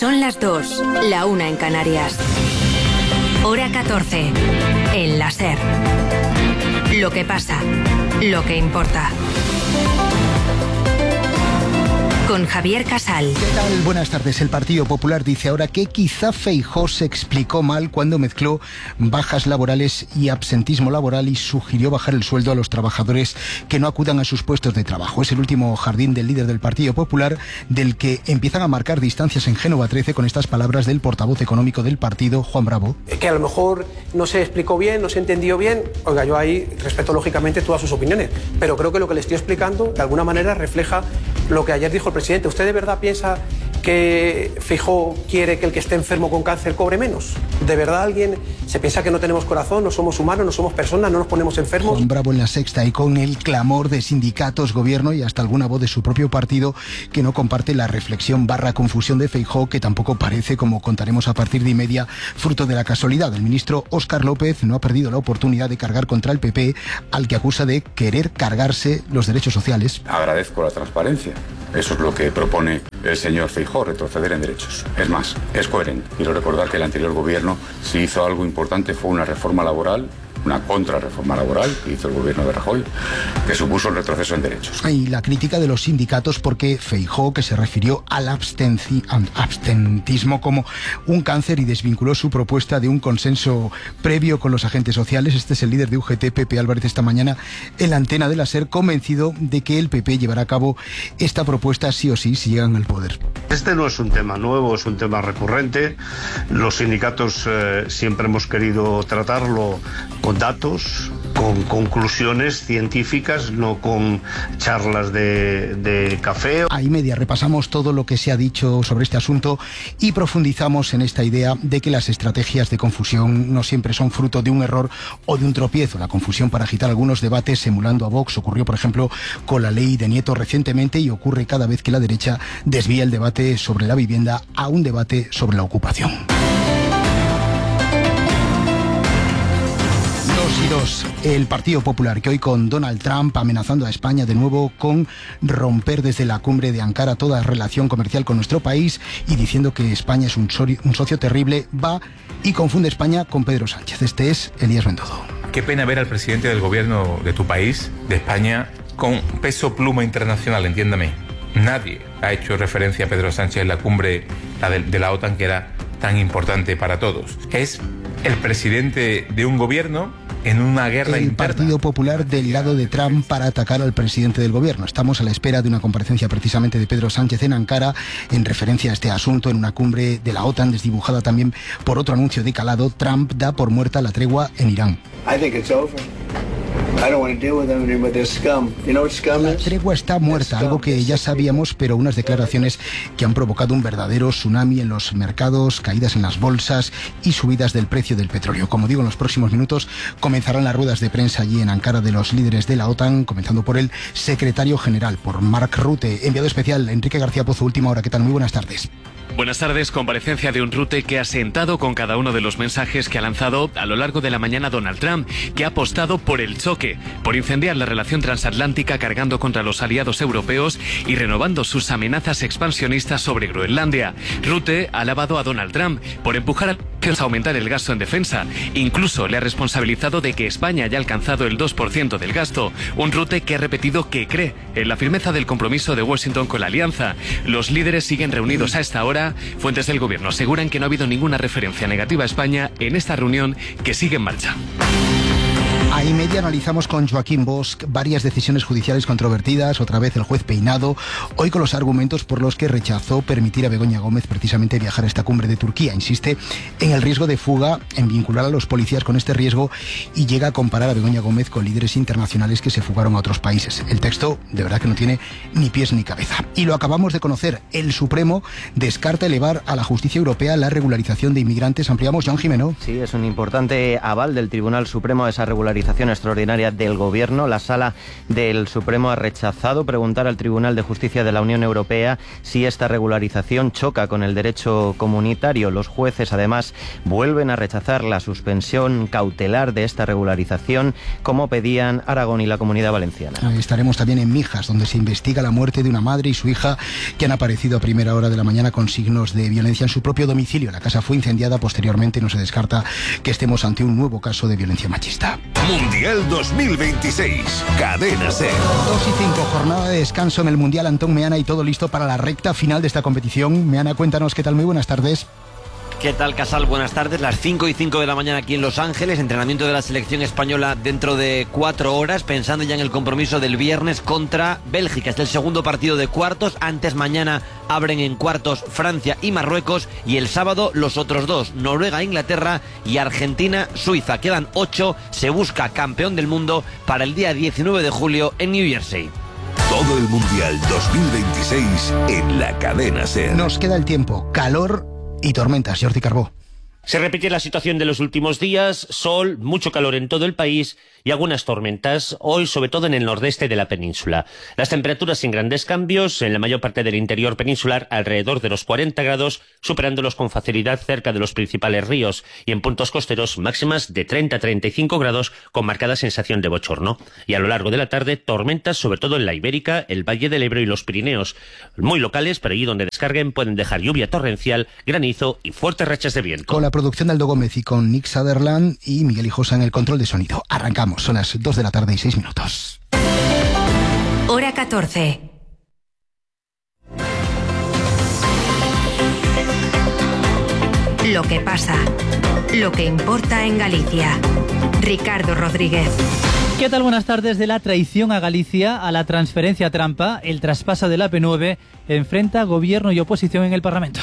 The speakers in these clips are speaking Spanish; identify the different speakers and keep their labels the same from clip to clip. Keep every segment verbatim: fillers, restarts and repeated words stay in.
Speaker 1: Son las dos, la una en Canarias. Hora catorce, en la SER. Lo que pasa, lo que importa. Con Javier Casal.
Speaker 2: ¿Qué tal? Buenas tardes. El Partido Popular dice ahora que quizá Feijóo se explicó mal cuando mezcló bajas laborales y absentismo laboral y sugirió bajar el sueldo a los trabajadores que no acudan a sus puestos de trabajo. Es el último jardín del líder del Partido Popular, del que empiezan a marcar distancias en Génova trece con estas palabras del portavoz económico del partido, Juan Bravo.
Speaker 3: Que a lo mejor no se explicó bien, no se entendió bien. Oiga, yo ahí respeto lógicamente todas sus opiniones, pero creo que lo que le estoy explicando de alguna manera refleja lo que ayer dijo el presidente. ¿Usted de verdad piensa que Feijóo quiere que el que esté enfermo con cáncer cobre menos? ¿De verdad alguien se piensa que no tenemos corazón, no somos humanos, no somos personas, no nos ponemos enfermos?
Speaker 2: Juan Bravo en La Sexta, y con el clamor de sindicatos, gobierno y hasta alguna voz de su propio partido que no comparte la reflexión barra confusión de Feijóo, que tampoco parece, como contaremos a partir de y media, fruto de la casualidad. El ministro Óscar López no ha perdido la oportunidad de cargar contra el P P, al que acusa de querer cargarse los derechos sociales.
Speaker 4: Agradezco la transparencia. Eso es lo que propone el señor Feijóo, retroceder en derechos. Es más, es coherente. Quiero recordar que el anterior gobierno, si hizo algo importante, fue una reforma laboral, una contrarreforma laboral que hizo el gobierno de Rajoy, que supuso el retroceso en derechos.
Speaker 2: Y la crítica de los sindicatos porque Feijóo, que se refirió al abstenci, abstentismo como un cáncer y desvinculó su propuesta de un consenso previo con los agentes sociales. Este es el líder de U G T, Pepe Álvarez, esta mañana en la antena de la SER, convencido de que el P P llevará a cabo esta propuesta sí o sí si llegan al poder.
Speaker 5: Este no es un tema nuevo, es un tema recurrente. Los sindicatos eh, siempre hemos querido tratarlo con datos, con conclusiones científicas, no con charlas de, de café.
Speaker 2: A y media repasamos todo lo que se ha dicho sobre este asunto y profundizamos en esta idea de que las estrategias de confusión no siempre son fruto de un error o de un tropiezo. La confusión para agitar algunos debates emulando a Vox ocurrió, por ejemplo, con la ley de Nieto recientemente, y ocurre cada vez que la derecha desvía el debate sobre la vivienda a un debate sobre la ocupación. Y dos, el Partido Popular, que hoy con Donald Trump amenazando a España de nuevo con romper desde la cumbre de Ankara toda relación comercial con nuestro país y diciendo que España es un, sori- un socio terrible, va y confunde España con Pedro Sánchez. Este es Elías Bendodo.
Speaker 6: Qué pena ver al presidente del gobierno de tu país, de España, con peso pluma internacional, entiéndame. Nadie ha hecho referencia a Pedro Sánchez en la cumbre la de, de la OTAN, que era tan importante para todos. Es el presidente de un gobierno en una guerra
Speaker 2: el
Speaker 6: interna.
Speaker 2: El Partido Popular del lado de Trump para atacar al presidente del gobierno. Estamos a la espera de una comparecencia precisamente de Pedro Sánchez en Ankara en referencia a este asunto en una cumbre de la OTAN desdibujada también por otro anuncio de calado. Trump da por muerta la tregua en Irán.
Speaker 7: I think it's over. I don't want to deal with them anymore. They're scum. You know what scum
Speaker 2: La
Speaker 7: is?
Speaker 2: tregua está muerta, algo que ya sabíamos, pero unas declaraciones que han provocado un verdadero tsunami en los mercados, caídas en las bolsas y subidas del precio del petróleo. Como digo, en los próximos minutos comenzarán las ruedas de prensa allí en Ankara de los líderes de la OTAN, comenzando por el secretario general, por Mark Rutte. Enviado especial, Enrique García Pozo, Última Hora. ¿Qué tal? Muy buenas tardes.
Speaker 8: Buenas tardes. Comparecencia de un Rutte que ha sentado con cada uno de los mensajes que ha lanzado a lo largo de la mañana Donald Trump, que ha apostado por el choque, por incendiar la relación transatlántica cargando contra los aliados europeos y renovando sus amenazas expansionistas sobre Groenlandia. Rutte ha alabado a Donald Trump por empujar a aumentar el gasto en defensa. Incluso le ha responsabilizado de que España haya alcanzado el dos por ciento del gasto. Un Rutte que ha repetido que cree en la firmeza del compromiso de Washington con la alianza. Los líderes siguen reunidos a esta hora. Fuentes del gobierno aseguran que no ha habido ninguna referencia negativa a España en esta reunión, que sigue en marcha.
Speaker 2: A y media analizamos con Joaquín Bosch varias decisiones judiciales controvertidas, otra vez el juez Peinado, hoy con los argumentos por los que rechazó permitir a Begoña Gómez precisamente viajar a esta cumbre de Turquía. Insiste en el riesgo de fuga, en vincular a los policías con este riesgo, y llega a comparar a Begoña Gómez con líderes internacionales que se fugaron a otros países. El texto de verdad que no tiene ni pies ni cabeza. Y lo acabamos de conocer, el Supremo descarta elevar a la justicia europea la regularización de inmigrantes. Ampliamos, Joan Jimeno.
Speaker 9: Sí, es un importante aval del Tribunal Supremo a esa regularización regularización extraordinaria del Gobierno. La Sala del Supremo ha rechazado preguntar al Tribunal de Justicia de la Unión Europea si esta regularización choca con el derecho comunitario. Los jueces, además, vuelven a rechazar la suspensión cautelar de esta regularización, como pedían Aragón y la Comunidad Valenciana.
Speaker 2: Estaremos también en Mijas, donde se investiga la muerte de una madre y su hija que han aparecido a primera hora de la mañana con signos de violencia en su propio domicilio. La casa fue incendiada posteriormente y no se descarta que estemos ante un nuevo caso de violencia machista.
Speaker 10: Mundial dos mil veintiséis, Cadena SER.
Speaker 2: dos y cinco, jornada de descanso en el Mundial. Antón Meana, y todo listo para la recta final de esta competición. Meana, cuéntanos qué tal. Muy buenas tardes.
Speaker 11: ¿Qué tal, Casal? Buenas tardes. Las cinco y cinco de la mañana aquí en Los Ángeles. Entrenamiento de la selección española dentro de cuatro horas, pensando ya en el compromiso del viernes contra Bélgica. Es el segundo partido de cuartos. Antes, mañana abren en cuartos Francia y Marruecos. Y el sábado los otros dos, Noruega, Inglaterra y Argentina, Suiza. Quedan ocho. Se busca campeón del mundo para el día diecinueve de julio en New Jersey.
Speaker 10: Todo el Mundial dos mil veintiséis en la Cadena SER.
Speaker 2: Nos queda el tiempo. Calor y tormentas. Jordi Carbó.
Speaker 12: Se repite la situación de los últimos días, sol, mucho calor en todo el país y algunas tormentas, hoy sobre todo en el nordeste de la península. Las temperaturas sin grandes cambios, en la mayor parte del interior peninsular alrededor de los cuarenta grados, superándolos con facilidad cerca de los principales ríos, y en puntos costeros máximas de treinta a treinta y cinco grados con marcada sensación de bochorno. Y a lo largo de la tarde, tormentas sobre todo en la Ibérica, el Valle del Ebro y los Pirineos, muy locales, pero allí donde descarguen pueden dejar lluvia torrencial, granizo y fuertes rachas de viento.
Speaker 2: Con la producción de Aldo Gómez y con Nick Sutherland y Miguel Hijosa en el control de sonido. Arrancamos, son las dos de la tarde y seis minutos.
Speaker 1: Hora catorce. Lo que pasa, lo que importa en Galicia. Ricardo Rodríguez.
Speaker 13: ¿Qué tal? Buenas tardes. De la traición a Galicia a la transferencia trampa, el traspaso de la A P nueve enfrenta gobierno y oposición en el Parlamento.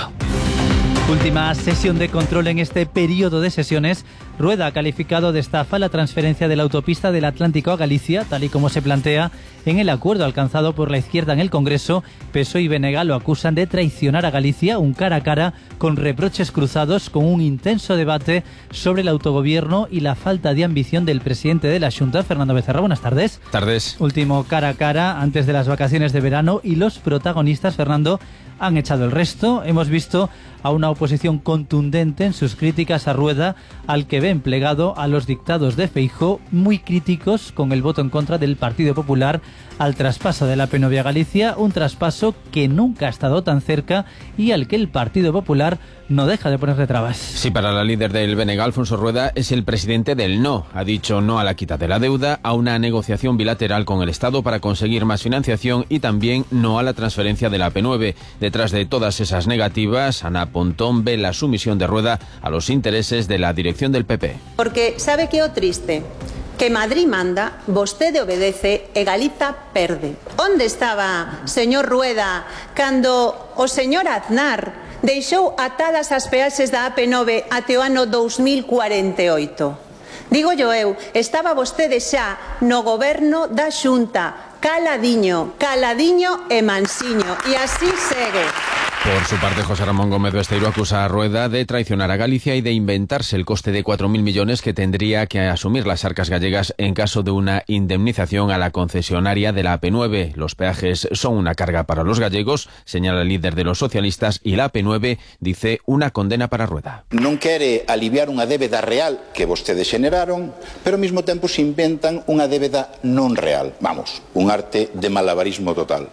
Speaker 13: Última sesión de control en este periodo de sesiones. Rueda ha calificado de estafa la transferencia de la autopista del Atlántico a Galicia, tal y como se plantea en el acuerdo alcanzado por la izquierda en el Congreso. P S O E y B N G lo acusan de traicionar a Galicia, un cara a cara con reproches cruzados, con un intenso debate sobre el autogobierno y la falta de ambición del presidente de la Xunta, Fernando Becerra. Buenas tardes.
Speaker 14: Tardes.
Speaker 13: Último cara a cara antes de las vacaciones de verano y los protagonistas, Fernando, han echado el resto. Hemos visto a una oposición contundente en sus críticas a Rueda, al que ven plegado a los dictados de Feijóo, muy críticos con el voto en contra del Partido Popular al traspaso de la A P nueve a Galicia, un traspaso que nunca ha estado tan cerca y al que el Partido Popular no deja de ponerle trabas.
Speaker 14: Sí, para la líder del B N G, Alfonso Rueda, es el presidente del no. Ha dicho no a la quita de la deuda, a una negociación bilateral con el Estado para conseguir más financiación y también no a la transferencia de la A P nueve. Detrás de todas esas negativas, Ana Pontón ve la sumisión de Rueda a los intereses de la dirección del P P.
Speaker 15: Porque sabe que o triste, que Madrid manda, vostede obedece e Galiza perde. Onde estaba, señor Rueda, cando o señor Aznar deixou atadas as peaxes da A P nueve até o ano dous mil cuarenta e oito? Digo yo eu, estaba vostede xa no goberno da Xunta, caladiño, caladiño e mansiño, e así segue.
Speaker 14: Por su parte, José Ramón Gómez Besteiro acusa a Rueda de traicionar a Galicia y de inventarse el coste de cuatro mil millones que tendría que asumir las arcas gallegas en caso de una indemnización a la concesionaria de la A P nueve. Los peajes son una carga para los gallegos, señala el líder de los socialistas, y la A P nueve dice una condena para Rueda.
Speaker 16: Non quere aliviar unha débeda real que vostedes xeneraron, pero ao mesmo tempo se inventan unha débeda non real. Vamos, un arte de malabarismo total.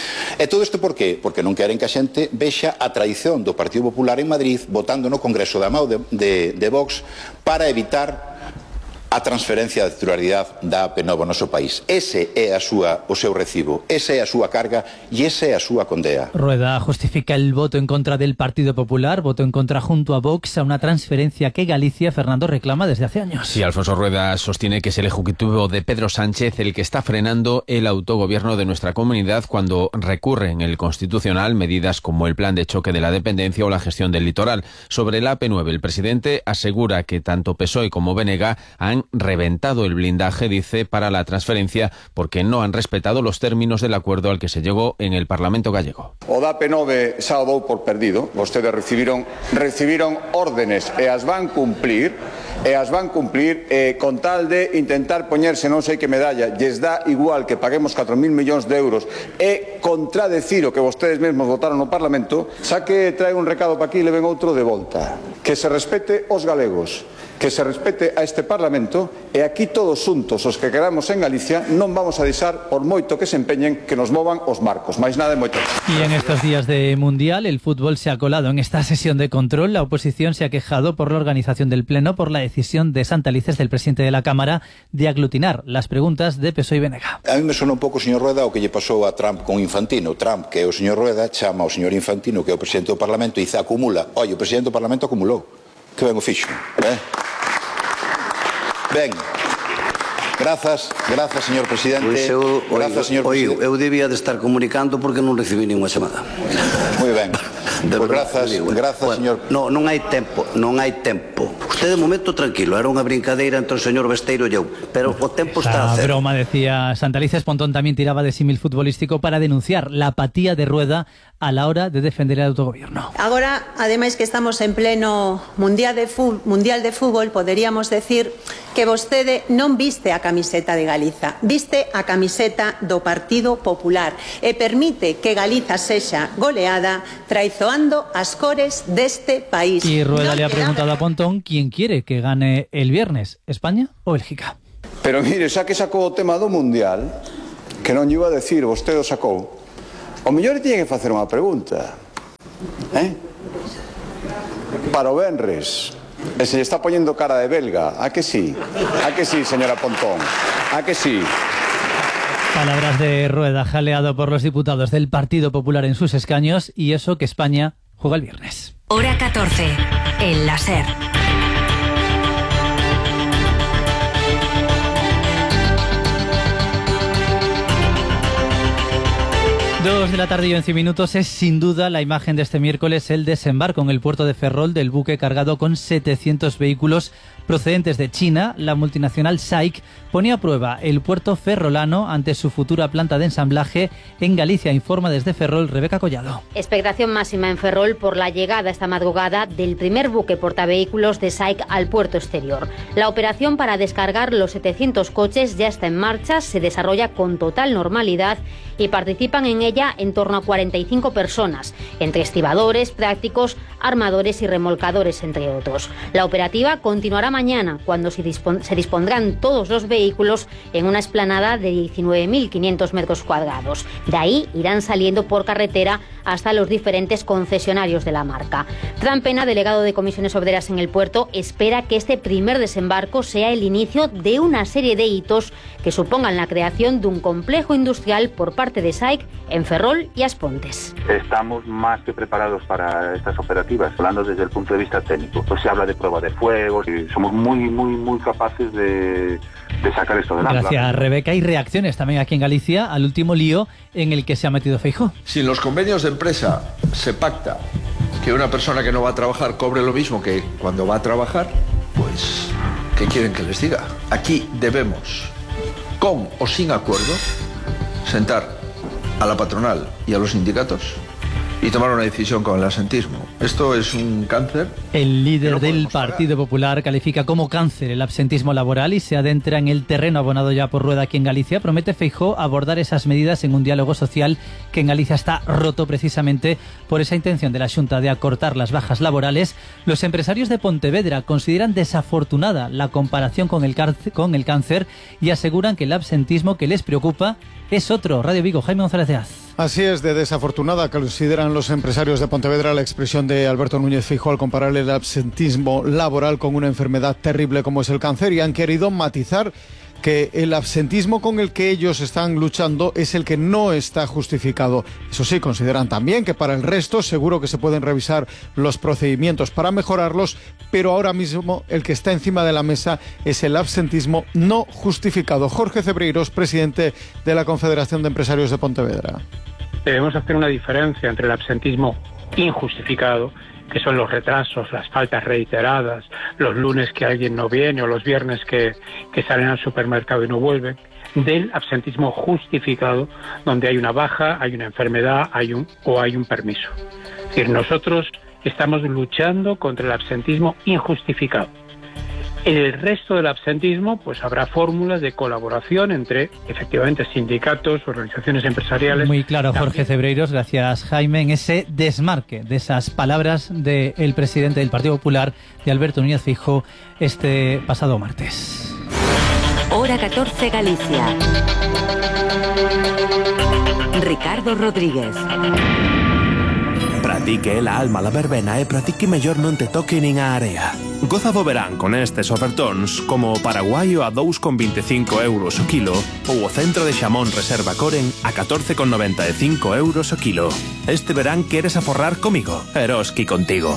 Speaker 16: E todo isto por qué? Porque non queren que a xente vexa a traición do Partido Popular en Madrid votando no Congreso da mão de, de, de Vox para evitar a transferencia de titularidade da A P nueve ao noso país. Ese é a súa, o seu recibo, esa é a súa carga e esa é a súa condea.
Speaker 13: Rueda justifica el voto en contra del Partido Popular, voto en contra junto a Vox a una transferencia que Galicia, Fernando, reclama desde hace años.
Speaker 14: Sí, Alfonso Rueda sostiene que es el ejecutivo de Pedro Sánchez el que está frenando el autogobierno de nuestra comunidad cuando recurre en el Constitucional medidas como el plan de choque de la dependencia o la gestión del litoral. Sobre la A P nueve, el presidente asegura que tanto P S O E como B N G han reventado el blindaje, dice, para la transferencia porque no han respetado los términos del acuerdo al que se llegó en el Parlamento gallego.
Speaker 17: O da A P nueve xa o dou por perdido. Vostedes recibiron, recibiron órdenes e as van cumplir e as van cumplir eh, con tal de intentar poñerse non sei que medalla, lles dá igual que paguemos catro mil millóns de euros e contradecir o que vostedes mesmos votaron no Parlamento, xa que trae un recado para aquí e le ven outro de volta. Que se respete os galegos, que se respete a este Parlamento e aquí todos xuntos os que queramos en Galicia non vamos a deixar por moito que se empeñen que nos movan os marcos, máis nada e moito.
Speaker 13: Y en estos días de Mundial el fútbol se ha colado en esta sesión de control. La oposición se ha quejado por la organización del Pleno por la decisión de Santalices, del presidente de la Cámara, de aglutinar las preguntas de P S O E y B N G.
Speaker 16: A mí me suena un pouco, señor Rueda, o que lle pasou a Trump con Infantino. Trump, que é o señor Rueda, chama ao señor Infantino, que é o presidente do Parlamento, e se acumula. Oye, o presidente do Parlamento acumulou. Que ben o fixo, eh? Ben, grazas, grazas, señor presidente.
Speaker 7: Pois eu,
Speaker 16: grazas, señor
Speaker 7: oigo,
Speaker 16: presidente.
Speaker 7: eu debía de estar comunicando porque non recibí ninguna chamada.
Speaker 16: Moi ben. Pois grazas, grazas,
Speaker 7: bueno,
Speaker 16: señor.
Speaker 7: No, non hai tempo, non hai tempo. Usted de momento tranquilo, era unha brincadeira entre o señor Besteiro e eu, pero o tempo está a
Speaker 13: La
Speaker 7: cero.
Speaker 13: broma, decía Santalices. Pontón también tiraba de símil futbolístico para denunciar la apatía de Rueda a la hora de defender el autogobierno.
Speaker 15: Agora, ademais que estamos en pleno mundial de fútbol, mundial de fútbol, poderíamos decir que vostede non viste a camiseta de Galiza, viste a camiseta do Partido Popular e permite que Galiza sexa goleada traizoando as cores deste país.
Speaker 13: Y Rueda
Speaker 15: Non
Speaker 13: le ha
Speaker 15: queda-
Speaker 13: preguntado a Pontón quién quiere que gane el viernes, España o Bélgica.
Speaker 17: Pero mire, xa que sacou o tema do Mundial, que non lle iba a decir, vostede o sacou, o mellor tiñe que facer unha pregunta. Eh? Para o Benres, e se lle está poñendo cara de belga, a que sí? A que sí, señora Pontón? A que sí?
Speaker 13: Palabras de Rueda, jaleado por los diputados del Partido Popular en sus escaños, y eso que España juega el viernes.
Speaker 1: Hora catorce, en la SER.
Speaker 13: Dos de la tarde y once minutos. Es sin duda la imagen de este miércoles el desembarco en el puerto de Ferrol del buque cargado con setecientos vehículos procedentes de China. La multinacional S A I C pone a prueba el puerto ferrolano ante su futura planta de ensamblaje en Galicia, informa desde Ferrol Rebeca Collado.
Speaker 18: Expectación máxima en Ferrol por la llegada esta madrugada del primer buque portavehículos de S A I C al puerto exterior. La operación para descargar los setecientos coches ya está en marcha, se desarrolla con total normalidad y participan en ella en torno a cuarenta y cinco personas, entre estibadores, prácticos, armadores y remolcadores, entre otros. La operativa continuará mañana, cuando se, dispon- se dispondrán todos los vehículos en una explanada de diecinueve mil quinientos metros cuadrados. De ahí irán saliendo por carretera hasta los diferentes concesionarios de la marca. Fran Pena, delegado de Comisiones Obreras en el puerto, espera que este primer desembarco sea el inicio de una serie de hitos que supongan la creación de un complejo industrial por parte de S A I C en Ferrol y Aspontes.
Speaker 19: Estamos más que preparados para estas operativas, hablando desde el punto de vista técnico. Pues se habla de prueba de fuego y somos muy, muy, muy capaces de, de sacar esto adelante.
Speaker 13: Gracias, Rebeca. Y reacciones también aquí en Galicia al último lío en el que se ha metido Feijóo.
Speaker 20: Si en los convenios de empresa se pacta que una persona que no va a trabajar cobre lo mismo que cuando va a trabajar, pues, ¿qué quieren que les diga? Aquí debemos, con o sin acuerdo, sentar a la patronal y a los sindicatos y tomar una decisión con el absentismo. Esto es un cáncer.
Speaker 13: El líder del Partido Popular califica como cáncer el absentismo laboral y se adentra en el terreno abonado ya por Rueda aquí en Galicia. Promete Feijóo abordar esas medidas en un diálogo social que en Galicia está roto precisamente por esa intención de la Xunta de acortar las bajas laborales. Los empresarios de Pontevedra consideran desafortunada la comparación con el, cárcel, con el cáncer y aseguran que el absentismo que les preocupa es otro. Radio Vigo, Jaime González de Az.
Speaker 21: Así es, de desafortunada consideran los empresarios de Pontevedra la expresión de Alberto Núñez Feijóo al comparar el absentismo laboral con una enfermedad terrible como es el cáncer, y han querido matizar que el absentismo con el que ellos están luchando es el que no está justificado. Eso sí, consideran también que para el resto seguro que se pueden revisar los procedimientos para mejorarlos, pero ahora mismo el que está encima de la mesa es el absentismo no justificado. Jorge Cebreiros, presidente de la Confederación de Empresarios de Pontevedra.
Speaker 22: Debemos hacer una diferencia entre el absentismo injustificado, que son los retrasos, las faltas reiteradas, los lunes que alguien no viene o los viernes que, que salen al supermercado y no vuelven, del absentismo justificado, donde hay una baja, hay una enfermedad hay un, o hay un permiso. Es decir, nosotros estamos luchando contra el absentismo injustificado. En el resto del absentismo, pues habrá fórmulas de colaboración entre, efectivamente, sindicatos, organizaciones empresariales.
Speaker 13: Muy claro,
Speaker 22: también.
Speaker 13: Jorge Cebreiros, gracias Jaime, en ese desmarque de esas palabras del presidente del Partido Popular, de Alberto Núñez Feijóo, este pasado martes.
Speaker 1: Hora catorce Galicia. Ricardo Rodríguez.
Speaker 3: Pratique la alma la verbena e pratique mellor non te toque nin a area. Goza do verán con estes ofertóns como o paraguaio a dous con veinticinco euros o kilo ou o centro de xamón Reserva Coren a catorce con noventa e cinco euros o kilo. Este verán queres aforrar comigo, Eroski contigo.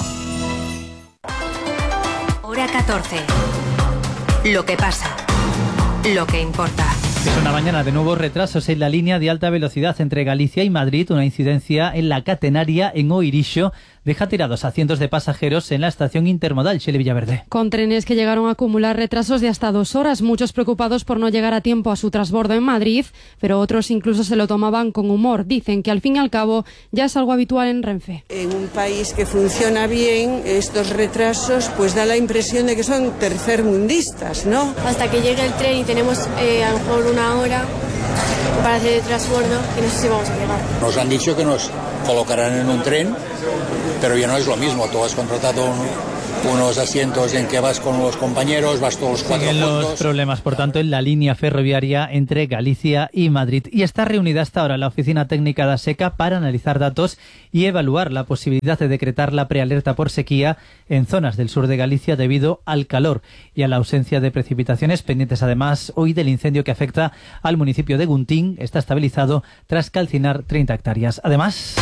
Speaker 1: Hora catorce. Lo que pasa. Lo que importa.
Speaker 13: Es una mañana de nuevos retrasos en la línea de alta velocidad entre Galicia y Madrid. Una incidencia en la catenaria en Oirixo deja tirados a cientos de pasajeros en la estación intermodal Xele Villaverde.
Speaker 4: Con trenes que llegaron a acumular retrasos de hasta dos horas, muchos preocupados por no llegar a tiempo a su transbordo en Madrid, pero otros incluso se lo tomaban con humor. Dicen que al fin y al cabo ya es algo habitual en Renfe.
Speaker 23: En un país que funciona bien, estos retrasos pues da la impresión de que son tercermundistas, ¿no?
Speaker 24: Hasta que llegue el tren y tenemos eh, a lo mejor una hora para hacer el transbordo y no sé si vamos a llegar.
Speaker 25: Nos han dicho que nos colocarán en un tren, pero ya no es lo mismo. Tú has contratado un, unos asientos en que vas con los compañeros, vas todos los cuatro
Speaker 13: Siguen
Speaker 25: juntos.
Speaker 13: los problemas, por tanto, en la línea ferroviaria entre Galicia y Madrid. Y está reunida hasta ahora la Oficina Técnica de ASECA para analizar datos y evaluar la posibilidad de decretar la prealerta por sequía en zonas del sur de Galicia debido al calor y a la ausencia de precipitaciones, pendientes además hoy del incendio que afecta al municipio de Guntín. Está estabilizado tras calcinar treinta hectáreas. Además,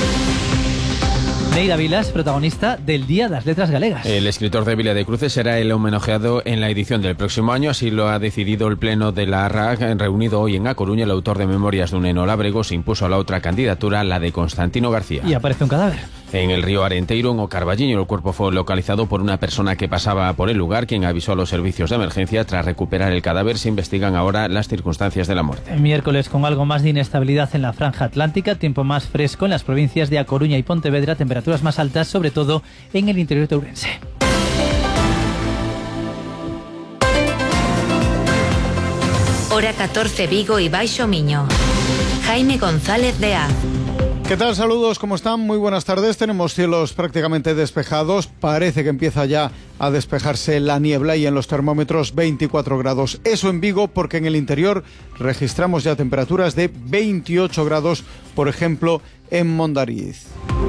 Speaker 13: Neira Vilas, protagonista del Día das Letras Galegas.
Speaker 14: El escritor de Vila de Cruces será el homenajeado en la edición del próximo año, así lo ha decidido el Pleno de la R A C. Reunido hoy en A Coruña, el autor de Memorias de un Eno Lábrego se impuso a la otra candidatura, la de Constantino García.
Speaker 13: Y aparece un cadáver.
Speaker 14: En el río Arenteiro, en O Carballiño, el cuerpo fue localizado por una persona que pasaba por el lugar, quien avisó a los servicios de emergencia. Tras recuperar el cadáver, se investigan ahora las circunstancias de la muerte.
Speaker 13: El miércoles, con algo más de inestabilidad en la franja atlántica, tiempo más fresco en las provincias de A Coruña y Pontevedra, temperaturas más altas, sobre todo en el interior de Ourense.
Speaker 1: Hora catorce Vigo y Baixo Miño. Jaime González de A.
Speaker 21: ¿Qué tal? Saludos, ¿cómo están? Muy buenas tardes. Tenemos cielos prácticamente despejados. Parece que empieza ya a despejarse la niebla y en los termómetros veinticuatro grados. Eso en Vigo, porque en el interior registramos ya temperaturas de veintiocho grados, por ejemplo, en Mondariz.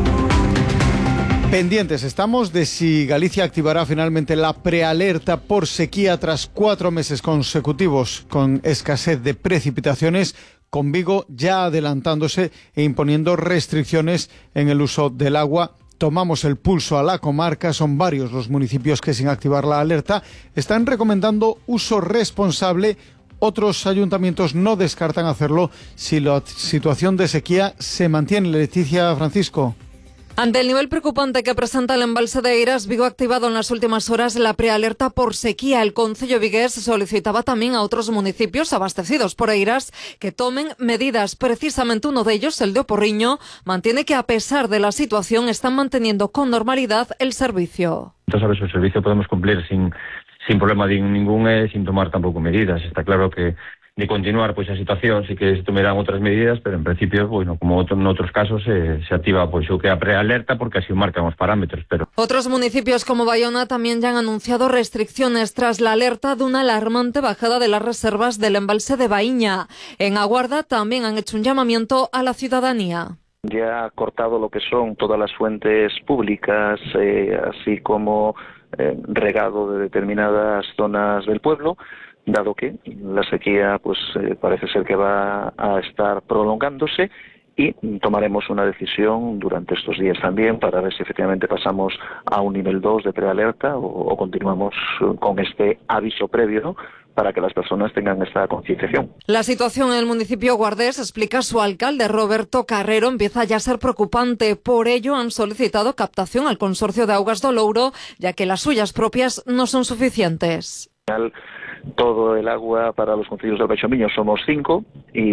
Speaker 21: Pendientes estamos de si Galicia activará finalmente la prealerta por sequía tras cuatro meses consecutivos con escasez de precipitaciones, con Vigo ya adelantándose e imponiendo restricciones en el uso del agua. Tomamos el pulso a la comarca, son varios los municipios que sin activar la alerta están recomendando uso responsable. Otros ayuntamientos no descartan hacerlo si la situación de sequía se mantiene. Leticia Francisco.
Speaker 26: Ante el nivel preocupante que presenta el embalse de Eiras, Vigo ha activado en las últimas horas la prealerta por sequía. El concello vigués solicitaba también a otros municipios abastecidos por Eiras que tomen medidas. Precisamente uno de ellos, el de Oporriño, mantiene que a pesar de la situación están manteniendo con normalidad el servicio.
Speaker 27: Entonces, el servicio podemos cumplir sin, sin problema ningún e sin tomar tampoco medidas. Está claro que de continuar pois a situación sí que se tomarán outras medidas, pero en principio, bueno, como outro, en outros casos se, se activa pois o que a prealerta porque así o marcan os parámetros, pero
Speaker 26: otros municipios como Bayona también ya han anunciado restricciones tras la alerta de una alarmante bajada de las reservas del embalse de Baíña. En Aguarda también han hecho un llamamiento a la ciudadanía.
Speaker 28: Ya ha cortado lo que son todas las fuentes públicas, eh, así como eh, regado de determinadas zonas del pueblo, dado que la sequía pues eh, parece ser que va a estar prolongándose, y tomaremos una decisión durante estos días también para ver si efectivamente pasamos a un nivel dos de prealerta o, o continuamos con este aviso previo, ¿no?, para que las personas tengan esta concienciación.
Speaker 26: La situación en el municipio guardés, explica su alcalde Roberto Carrero, empieza ya a ser preocupante. Por ello han solicitado captación al Consorcio de Augas do Louro, ya que las suyas propias no son suficientes.
Speaker 28: todo el agua para los concellos del Baixo Miño. Somos cinco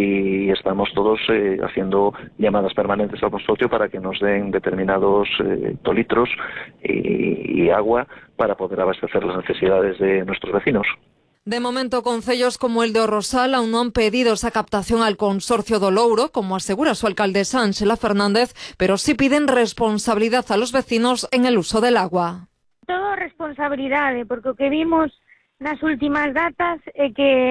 Speaker 28: y estamos todos eh, haciendo llamadas permanentes al consorcio para que nos den determinados eh, tolitros y, y agua para poder abastecer las necesidades de nuestros vecinos.
Speaker 26: De momento, concellos como el de Orrosal aún no han pedido esa captación al Consorcio do Louro, como asegura su alcaldesa Ángela Fernández, pero sí piden responsabilidad a los vecinos en el uso del agua.
Speaker 2: Todo responsabilidade, porque o que vimos nas últimas datas é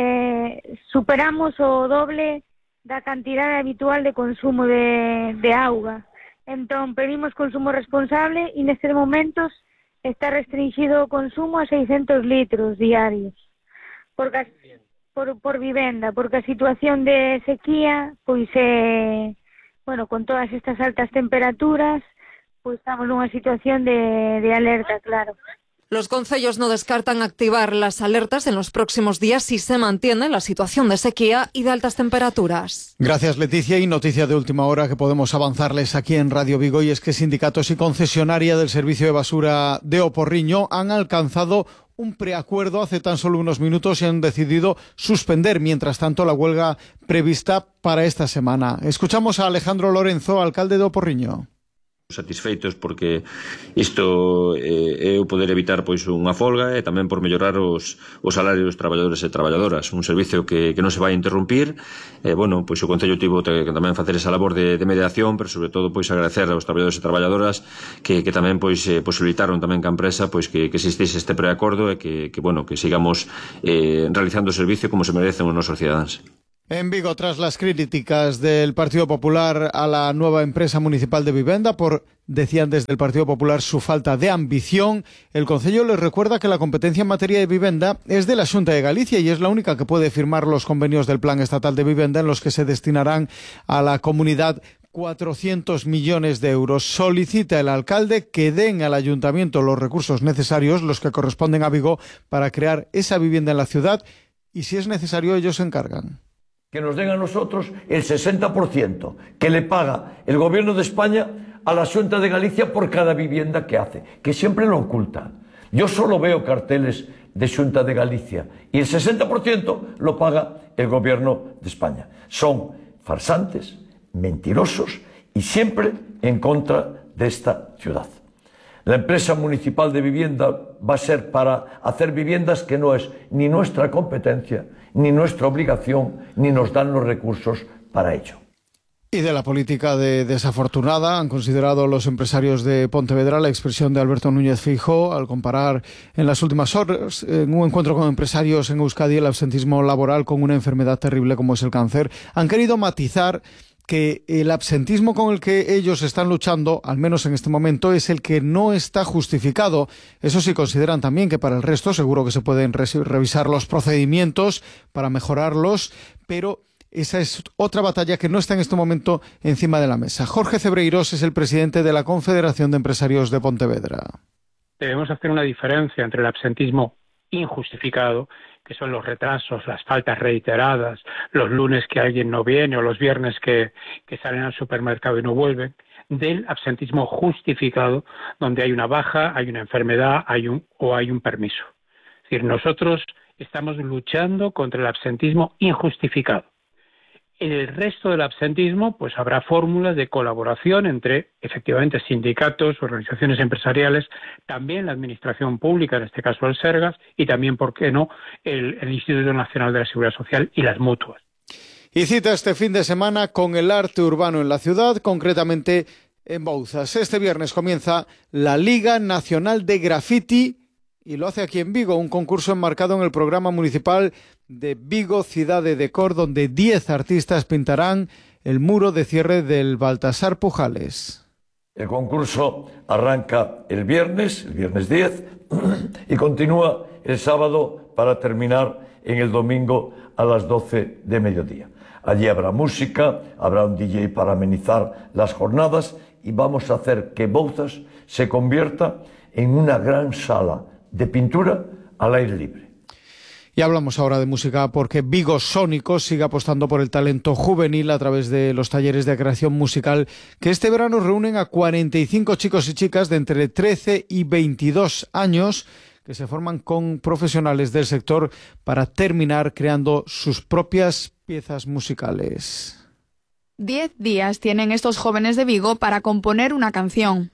Speaker 2: que superamos o doble da cantidade habitual de consumo de, de auga. Entón, pedimos consumo responsable e nestes momentos está restringido o consumo a seiscentos litros diarios. Porque, por, por vivenda, porque a situación de sequía, pois é, bueno, con todas estas altas temperaturas, pois estamos nunha situación de, de alerta, claro.
Speaker 26: Los concellos no descartan activar las alertas en los próximos días si se mantiene la situación de sequía y de altas temperaturas.
Speaker 21: Gracias, Leticia. Y noticia de última hora que podemos avanzarles aquí en Radio Vigo, y es que sindicatos y concesionaria del servicio de basura de O Porriño han alcanzado un preacuerdo hace tan solo unos minutos y han decidido suspender, mientras tanto, la huelga prevista para esta semana. Escuchamos a Alejandro Lorenzo, alcalde de O Porriño.
Speaker 5: Satisfeitos porque isto eh, é o poder evitar pois unha folga e tamén por mellorar os, os salarios dos traballadores e traballadoras, un servicio que, que non se vai interrumpir. E, bueno, pois o Concello tivo que tamén facer esa labor de, de mediación, pero sobre todo pois agradecer aos traballadores e traballadoras que, que tamén pois eh, posibilitaron tamén que a empresa pois que, que existise este preacordo e que, que, bueno, que sigamos eh, realizando o servicio como se merecen os nosos cidadáns.
Speaker 21: En Vigo, tras las críticas del Partido Popular a la nueva empresa municipal de vivienda por, decían desde el Partido Popular, su falta de ambición, el Concello les recuerda que la competencia en materia de vivienda es de la Xunta de Galicia y es la única que puede firmar los convenios del Plan Estatal de Vivienda en los que se destinarán a la comunidad cuatrocientos millones de euros. Solicita el alcalde que den al ayuntamiento los recursos necesarios, los que corresponden a Vigo, para crear esa vivienda en la ciudad y, si es necesario, ellos se encargan.
Speaker 6: Que nos den a nosotros el sesenta por ciento que le paga el Gobierno de España a la Xunta de Galicia por cada vivienda que hace, que siempre lo oculta. Yo solo veo carteles de Xunta de Galicia y el sesenta por ciento lo paga el Gobierno de España. Son farsantes, mentirosos y siempre en contra de esta ciudad. La empresa municipal de vivienda va a ser para hacer viviendas que no es ni nuestra competencia, ni nuestra obligación, ni nos dan los recursos para ello.
Speaker 21: Y de la política de desafortunada han considerado los empresarios de Pontevedra la expresión de Alberto Núñez Feijóo al comparar en las últimas horas, en un encuentro con empresarios en Euskadi, el absentismo laboral con una enfermedad terrible como es el cáncer. Han querido matizar que el absentismo con el que ellos están luchando, al menos en este momento, es el que no está justificado. Eso sí, consideran también que para el resto seguro que se pueden revisar los procedimientos para mejorarlos, pero esa es otra batalla que no está en este momento encima de la mesa. Jorge Cebreiros es el presidente de la Confederación de Empresarios de Pontevedra.
Speaker 22: Debemos hacer una diferencia entre el absentismo injustificado, que son los retrasos, las faltas reiteradas, los lunes que alguien no viene o los viernes que, que salen al supermercado y no vuelven, del absentismo justificado, donde hay una baja, hay una enfermedad hay un, o hay un permiso. Es decir, nosotros estamos luchando contra el absentismo injustificado. En el resto del absentismo, pues habrá fórmulas de colaboración entre, efectivamente, sindicatos, organizaciones empresariales, también la administración pública, en este caso el Sergas, y también, ¿por qué no?, el, el Instituto Nacional de la Seguridad Social y las mutuas.
Speaker 21: Y cita este fin de semana con el arte urbano en la ciudad, concretamente en Bouzas. Este viernes comienza la Liga Nacional de Graffiti y lo hace aquí en Vigo, un concurso enmarcado en el programa municipal de Vigo Ciudad de Decor, donde diez artistas pintarán el muro de cierre del Baltasar Pujales.
Speaker 6: El concurso arranca el viernes, el viernes diez, y continúa el sábado para terminar en el domingo a las doce de mediodía. Allí habrá música, habrá un D J para amenizar las jornadas y vamos a hacer que Bouzas se convierta en una gran sala de pintura al aire libre.
Speaker 21: Y hablamos ahora de música porque Vigo Sónicos sigue apostando por el talento juvenil a través de los talleres de creación musical que este verano reúnen a cuarenta y cinco chicos y chicas de entre trece y veintidós años que que se forman con profesionales del sector para terminar creando sus propias piezas musicales.
Speaker 7: Diez días tienen estos jóvenes de Vigo para componer una canción.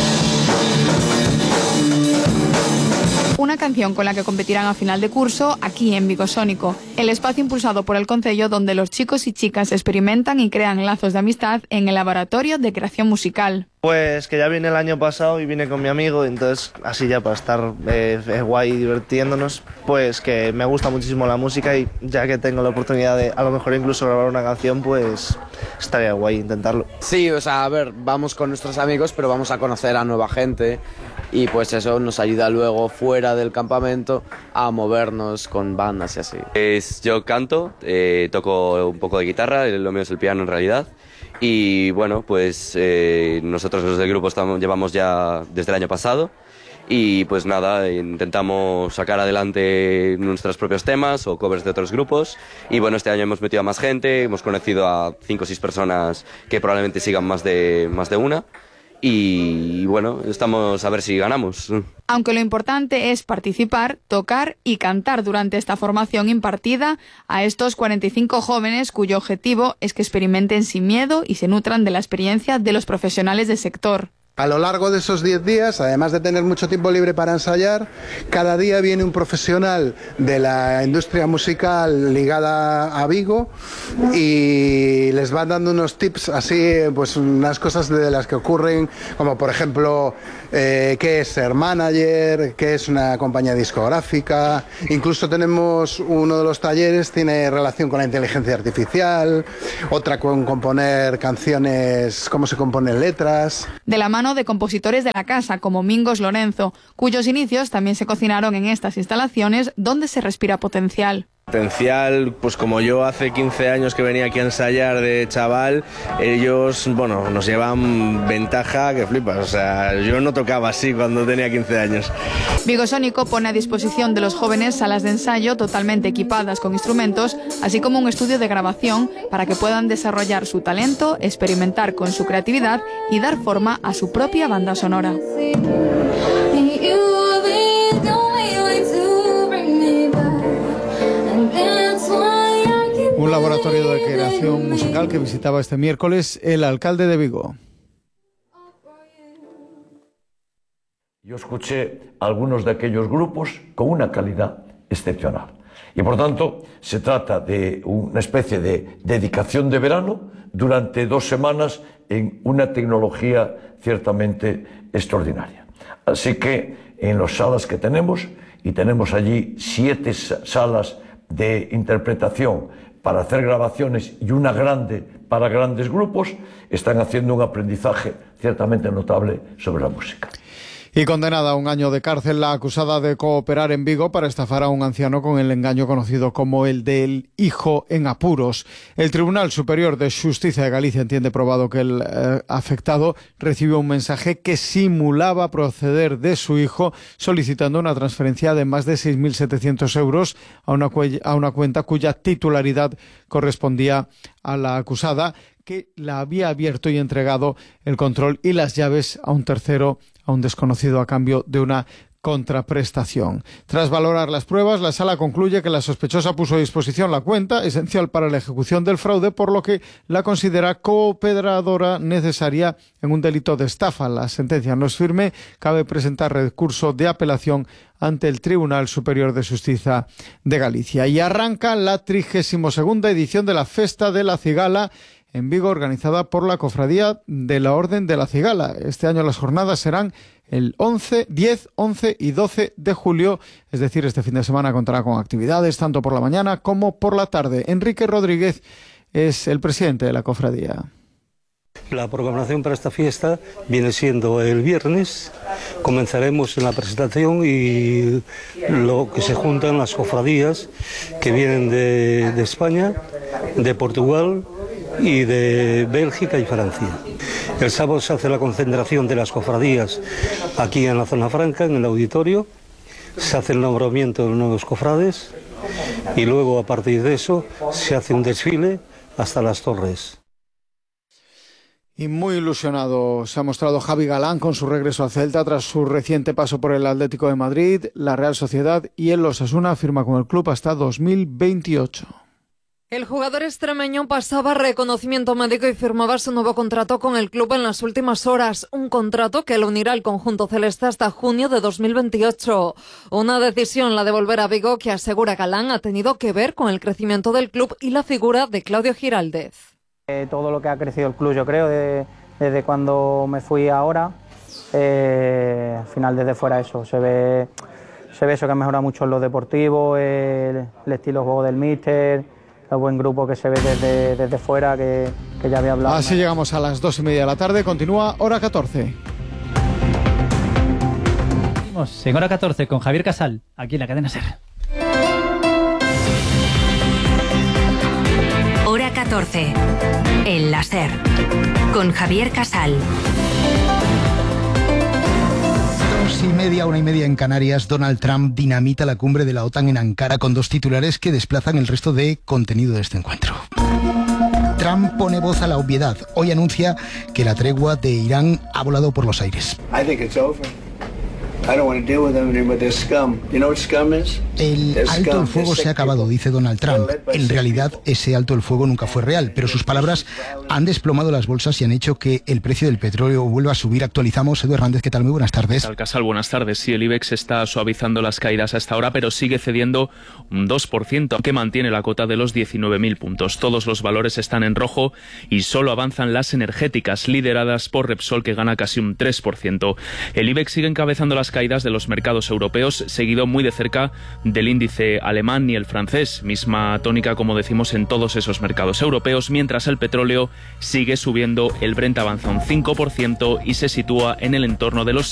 Speaker 7: Una canción con la que competirán a final de curso aquí en Vigo Sónico, el espacio impulsado por el Concello donde los chicos y chicas experimentan y crean lazos de amistad en el laboratorio de creación musical.
Speaker 8: Pues que ya vine el año pasado y vine con mi amigo, entonces así ya para estar eh, guay y divirtiéndonos, pues que me gusta muchísimo la música y ya que tengo la oportunidad de a lo mejor incluso grabar una canción, pues estaría guay intentarlo.
Speaker 9: Sí, o sea, a ver, vamos con nuestros amigos, pero vamos a conocer a nueva gente y pues eso nos ayuda luego fuera del campamento a movernos con bandas y así.
Speaker 10: Es, yo canto, eh, toco un poco de guitarra, lo mío es el piano en realidad. Y bueno, pues eh, nosotros los del grupo estamos, llevamos ya desde el año pasado y pues nada, intentamos sacar adelante nuestros propios temas o covers de otros grupos y bueno, este año hemos metido a más gente, hemos conocido a cinco o seis personas que probablemente sigan más de, más de una y bueno, estamos a ver si ganamos.
Speaker 7: Aunque lo importante es participar, tocar y cantar durante esta formación impartida a estos cuarenta y cinco jóvenes cuyo objetivo es que experimenten sin miedo y se nutran de la experiencia de los profesionales del sector.
Speaker 11: A lo largo de esos diez días, además de tener mucho tiempo libre para ensayar, cada día viene un profesional de la industria musical ligada a Vigo y les van dando unos tips así, pues unas cosas de las que ocurren, como por ejemplo, eh, qué es ser manager, qué es una compañía discográfica. Incluso tenemos uno de los talleres, tiene relación con la inteligencia artificial, otra con componer canciones, cómo se componen letras.
Speaker 7: De la mano de compositores de la casa como Mingos Lorenzo, cuyos inicios también se cocinaron en estas instalaciones donde se respira potencial.
Speaker 12: Potencial, pues como yo hace quince años que venía aquí a ensayar de chaval, ellos, bueno, nos llevan ventaja que flipas, o sea, yo no tocaba así cuando tenía quince años.
Speaker 7: Vigo Sónico pone a disposición de los jóvenes salas de ensayo totalmente equipadas con instrumentos, así como un estudio de grabación para que puedan desarrollar su talento, experimentar con su creatividad y dar forma a su propia banda sonora.
Speaker 21: Un laboratorio de creación musical que visitaba este miércoles el alcalde de Vigo.
Speaker 6: Yo escuché algunos de aquellos grupos con una calidad excepcional. Y por tanto, se trata de una especie de dedicación de verano durante dos semanas en una tecnología ciertamente extraordinaria. Así que en las salas que tenemos, y tenemos allí siete salas de interpretación para hacer grabaciones y una grande para grandes grupos, están haciendo un aprendizaje ciertamente notable sobre la música.
Speaker 21: Y condenada a un año de cárcel la acusada de cooperar en Vigo para estafar a un anciano con el engaño conocido como el del hijo en apuros. El Tribunal Superior de Xustiza de Galicia entiende probado que el eh, afectado recibió un mensaje que simulaba proceder de su hijo solicitando una transferencia de más de seis mil setecientos euros a una, a una cuenta cuya titularidad correspondía a la acusada, que la había abierto y entregado el control y las llaves a un tercero, a un desconocido, a cambio de una contraprestación. Tras valorar las pruebas, la sala concluye que la sospechosa puso a disposición la cuenta, esencial para la ejecución del fraude, por lo que la considera cooperadora necesaria en un delito de estafa. La sentencia no es firme, cabe presentar recurso de apelación ante el Tribunal Superior de Xustiza de Galicia. Y arranca la trigésima segunda edición de la Festa de la Cigala en Vigo, organizada por la Cofradía de la Orden de la Cigala. Este año las jornadas serán el once, diez, once y doce de julio, es decir, este fin de semana contará con actividades tanto por la mañana como por la tarde. Enrique Rodríguez es el presidente de la Cofradía.
Speaker 15: La programación para esta fiesta viene siendo el viernes, comenzaremos en la presentación y lo que se juntan las cofradías que vienen de, de España, de Portugal y de Bélgica y Francia. El sábado se hace la concentración de las cofradías aquí en la zona franca, en el auditorio, se hace el nombramiento de los nuevos cofrades y luego a partir de eso se hace un desfile hasta las torres.
Speaker 21: Y muy ilusionado se ha mostrado Javi Galán con su regreso al Celta tras su reciente paso por el Atlético de Madrid, la Real Sociedad y el Osasuna. Firma con el club hasta dos mil veintiocho.
Speaker 26: El jugador extremeño pasaba reconocimiento médico y firmaba su nuevo contrato con el club en las últimas horas. Un contrato que lo unirá al conjunto celeste hasta junio de dos mil veintiocho. Una decisión, la de volver a Vigo, que asegura Galán ha tenido que ver con el crecimiento del club y la figura de Claudio Giraldez.
Speaker 3: Eh, todo lo que ha crecido el club, yo creo, de, desde cuando me fui ahora, eh, al final desde fuera eso, se ve, se ve eso que ha mejorado mucho en lo deportivo, el, el estilo de juego del míster, el buen grupo que se ve desde, desde fuera, que, que ya había hablado.
Speaker 21: Así llegamos a las dos y media de la tarde, continúa Hora catorce.
Speaker 13: Seguimos en Hora catorce con Javier Casal, aquí en la cadena SER.
Speaker 1: Hora catorce, en la SER, con Javier Casal.
Speaker 4: Dos y media, una y media en Canarias. Donald Trump dinamita la cumbre de la OTAN en Ankara con dos titulares que desplazan el resto de contenido de este encuentro. Trump pone voz a la obviedad. Hoy anuncia que la tregua de Irán ha volado por los aires.
Speaker 16: I think it's over. I don't want to deal with them anymore. They're scum. You know what scum is?
Speaker 4: El alto el fuego se ha acabado, dice Donald Trump. En realidad, ese alto el fuego nunca fue real, pero sus palabras han desplomado las bolsas y han hecho que el precio del petróleo vuelva a subir. Actualizamos. Edu Hernández, ¿qué tal? Muy buenas tardes.
Speaker 17: Casal, buenas tardes. Sí, el IBEX está suavizando las caídas a esta hora, pero sigue cediendo un dos por ciento, que mantiene la cota de los diecinueve mil puntos. Todos los valores están en rojo y solo avanzan las energéticas, lideradas por Repsol, que gana casi un tres por ciento. El IBEX sigue encabezando las caídas de los mercados europeos, seguido muy de cerca del índice alemán y el francés, misma tónica, como decimos, en todos esos mercados europeos, mientras el petróleo sigue subiendo. El Brent avanza un cinco por ciento y se sitúa en el entorno de los